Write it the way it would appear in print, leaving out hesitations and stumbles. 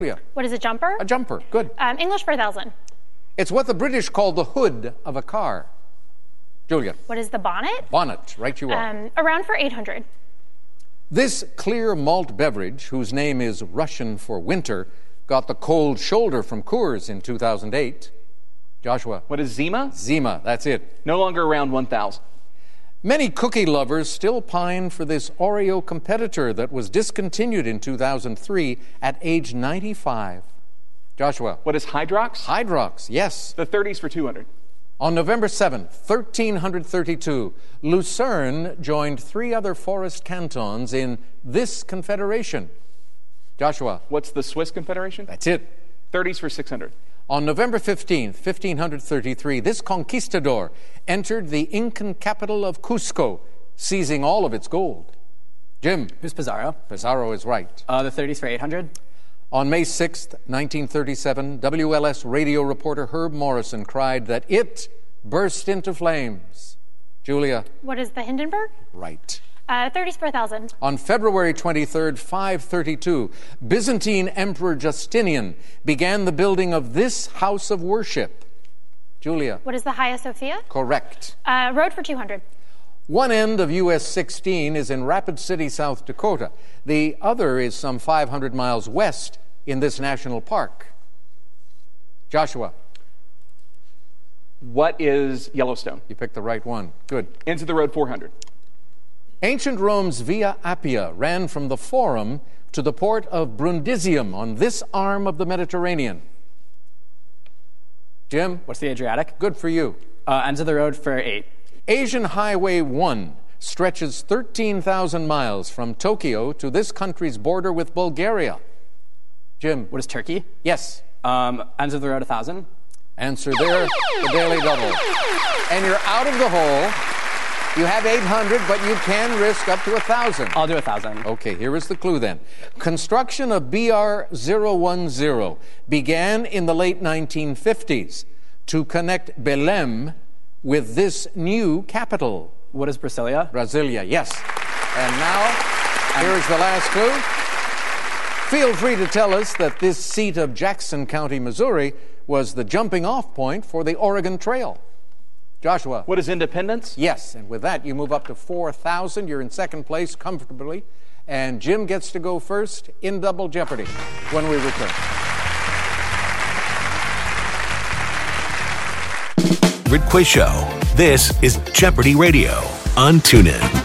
Yeah. What is a jumper? A jumper. Good. English for 1,000. It's what the British call the hood of a car. Julia. What is the bonnet? Bonnet. Right you are. Around for 800. This clear malt beverage, whose name is Russian for winter, got the cold shoulder from Coors in 2008. Joshua. What is Zima? Zima. That's it. No longer around 1,000. Many cookie lovers still pine for this Oreo competitor that was discontinued in 2003 at age 95. Joshua. What is Hydrox? Hydrox, yes. The 30s for 200. On November 7th, 1332, Lucerne joined 3 other forest cantons in this confederation. Joshua. What's the Swiss Confederation? That's it. 30s for 600. On November 15th, 1533, this conquistador entered the Incan capital of Cusco, seizing all of its gold. Jim. Who's Pizarro? Pizarro is right. The 30s for 800. On May 6th, 1937, WLS radio reporter Herb Morrison cried that it burst into flames. Julia. What is the Hindenburg? Right. 30s for 1,000. On February 23rd, 532, Byzantine Emperor Justinian began the building of this house of worship. Julia. What is the Hagia Sophia? Correct. Road for 200. One end of US 16 is in Rapid City, South Dakota. The other is some 500 miles west in this national park. Joshua. What is Yellowstone? You picked the right one. Good. Into the road 400. Ancient Rome's Via Appia ran from the Forum to the port of Brundisium on this arm of the Mediterranean. Jim? What's the Adriatic? Good for you. Ends of the road for 8. Asian Highway 1 stretches 13,000 miles from Tokyo to this country's border with Bulgaria. Jim? What is Turkey? Yes. Ends of the road 1,000. Answer there, the Daily Double. And you're out of the hole. You have 800, but you can risk up to 1,000. I'll do 1,000. Okay, here is the clue then. Construction of BR-010 began in the late 1950s to connect Belém with this new capital. What is Brasilia? Brasilia, yes. And now, here is the last clue. Feel free to tell us that this seat of Jackson County, Missouri, was the jumping-off point for the Oregon Trail. Joshua. What is Independence? Yes, and with that, you move up to 4,000. You're in second place comfortably. And Jim gets to go first in Double Jeopardy when we return. Quiz Show. This is Jeopardy Radio on TuneIn.